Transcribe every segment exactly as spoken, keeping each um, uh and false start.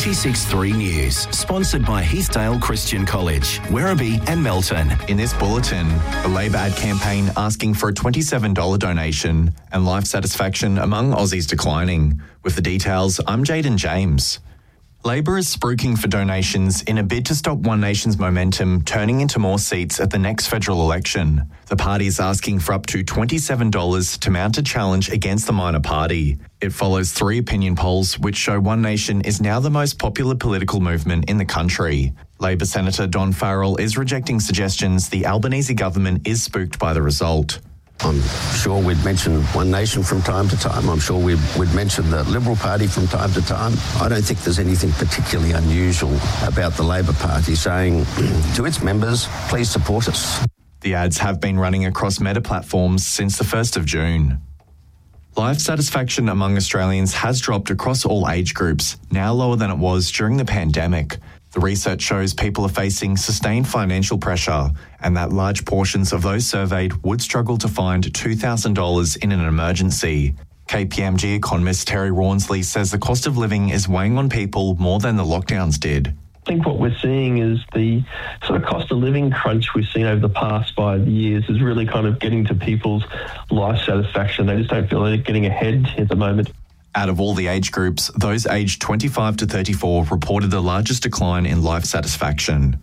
ninety-six point three News, sponsored by Heathdale Christian College, Werribee and Melton. In this bulletin, a Labor ad campaign asking for a twenty-seven dollars donation and life satisfaction among Aussies declining. With the details, I'm Jaden James. Labor is spruiking for donations in a bid to stop One Nation's momentum turning into more seats at the next federal election. The party is asking for up to twenty-seven dollars to mount a challenge against the minor party. It follows three opinion polls which show One Nation is now the most popular political movement in the country. Labor Senator Don Farrell is rejecting suggestions the Albanese government is spooked by the result. I'm sure we'd mention One Nation from time to time. I'm sure we'd, we'd mention the Liberal Party from time to time. I don't think there's anything particularly unusual about the Labor Party saying to its members, please support us. The ads have been running across Meta platforms since the first of June. Life satisfaction among Australians has dropped across all age groups, now lower than it was during the pandemic. The research shows people are facing sustained financial pressure and that large portions of those surveyed would struggle to find two thousand dollars in an emergency. K P M G economist Terry Rawnsley says the cost of living is weighing on people more than the lockdowns did. I think what we're seeing is the sort of cost of living crunch we've seen over the past five years is really kind of getting to people's life satisfaction. They just don't feel they're getting ahead at the moment. Out of all the age groups, those aged twenty-five to thirty-four reported the largest decline in life satisfaction.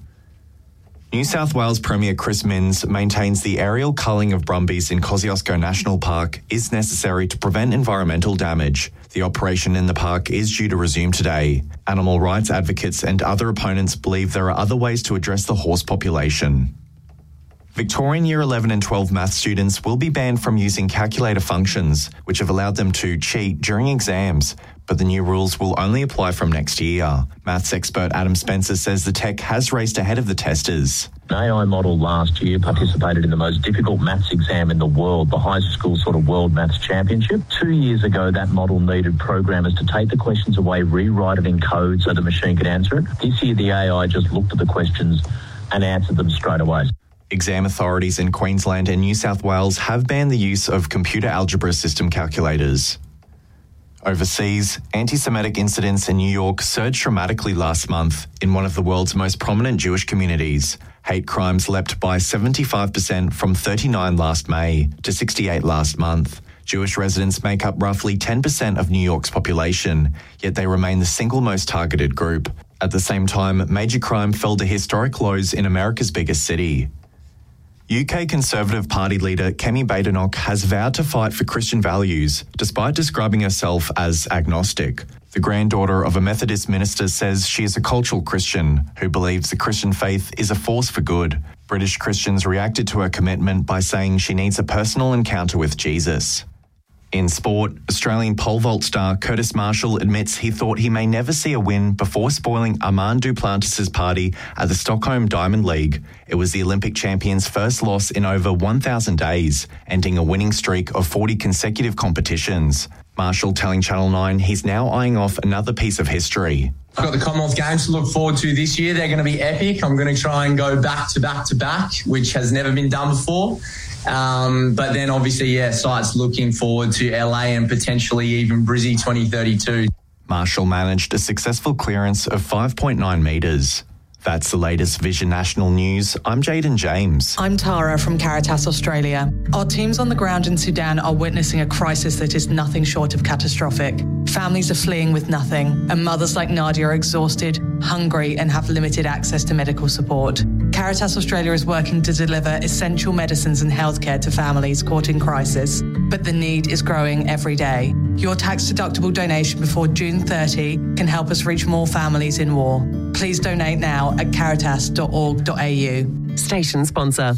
New South Wales Premier Chris Minns maintains the aerial culling of brumbies in Kosciuszko National Park is necessary to prevent environmental damage. The operation in the park is due to resume today. Animal rights advocates and other opponents believe there are other ways to address the horse population. Victorian Year eleven and twelve maths students will be banned from using calculator functions, which have allowed them to cheat during exams, but the new rules will only apply from next year. Maths expert Adam Spencer says the tech has raced ahead of the testers. An A I model last year participated in the most difficult maths exam in the world, the high school sort of World Maths Championship. Two years ago, that model needed programmers to take the questions away, rewrite it in code so the machine could answer it. This year, the A I just looked at the questions and answered them straight away. Exam authorities in Queensland and New South Wales have banned the use of computer algebra system calculators. Overseas, anti-Semitic incidents in New York surged dramatically last month in one of the world's most prominent Jewish communities. Hate crimes leapt by seventy-five percent from thirty-nine last May to sixty-eight last month. Jewish residents make up roughly ten percent of New York's population, yet they remain the single most targeted group. At the same time, major crime fell to historic lows in America's biggest city. U K Conservative Party leader Kemi Badenoch has vowed to fight for Christian values, despite describing herself as agnostic. The granddaughter of a Methodist minister says she is a cultural Christian who believes the Christian faith is a force for good. British Christians reacted to her commitment by saying she needs a personal encounter with Jesus. In sport, Australian pole vault star Curtis Marshall admits he thought he may never see a win before spoiling Armand Duplantis' party at the Stockholm Diamond League. It was the Olympic champion's first loss in over one thousand days, ending a winning streak of forty consecutive competitions. Marshall telling Channel nine he's now eyeing off another piece of history. I've got the Commonwealth Games to look forward to this year. They're going to be epic. I'm going to try and go back to back to back, which has never been done before. Um, but then obviously, yeah, sites looking forward to L A and potentially even Brizzy twenty thirty-two. Marshall managed a successful clearance of five point nine metres. That's the latest Vision National News. I'm Jaden James. I'm Tara from Caritas Australia. Our teams on the ground in Sudan are witnessing a crisis that is nothing short of catastrophic. Families are fleeing with nothing, and mothers like Nadia are exhausted, hungry, and have limited access to medical support. Caritas Australia is working to deliver essential medicines and healthcare to families caught in crisis, but the need is growing every day. Your tax-deductible donation before June thirtieth can help us reach more families in war. Please donate now at caritas dot org dot a u. Station sponsor.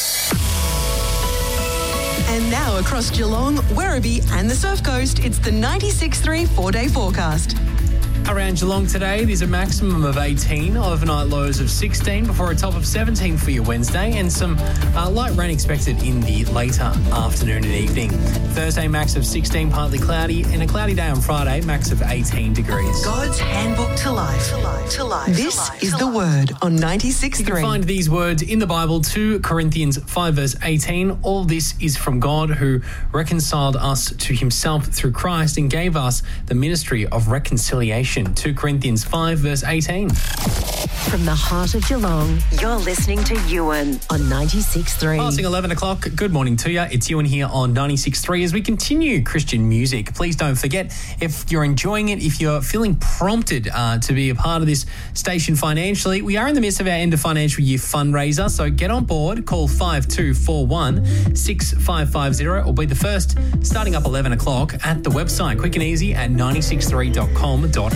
And now across Geelong, Werribee and the Surf Coast, it's the ninety-six point three four-day forecast. Around Geelong today, there's a maximum of eighteen, overnight lows of sixteen before a top of seventeen for your Wednesday, and some uh, light rain expected in the later afternoon and evening. Thursday, max of sixteen, partly cloudy, and a cloudy day on Friday, max of eighteen degrees. God's handbook to life. To life. To life. This to life. is the word on ninety-six point three. You can find these words in the Bible, Second Corinthians five verse eighteen. All this is from God, who reconciled us to himself through Christ and gave us the ministry of reconciliation. sanctification. Second Corinthians five, verse eighteen. From the heart of Geelong, you're listening to Ewan on ninety-six point three. Passing eleven o'clock, good morning to you. It's Ewan here on ninety-six point three as we continue Christian music. Please don't forget, if you're enjoying it, if you're feeling prompted uh, to be a part of this station financially, we are in the midst of our end of financial year fundraiser, so get on board, call five two four one, six five five zero or be the first starting up eleven o'clock at the website, quick and easy at ninety six three dot com dot